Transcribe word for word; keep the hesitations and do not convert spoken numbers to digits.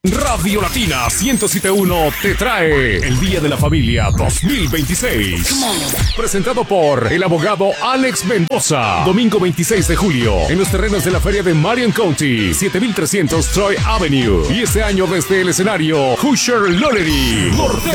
Radio Latina ciento siete punto uno te trae el Día de la Familia dos mil veintiséis. Presentado por el abogado Alex Mendoza. Domingo veintiséis de julio en los terrenos de la feria de Marion County, siete mil trescientos Troy Avenue. Y este año desde el escenario Hoosier Lollery.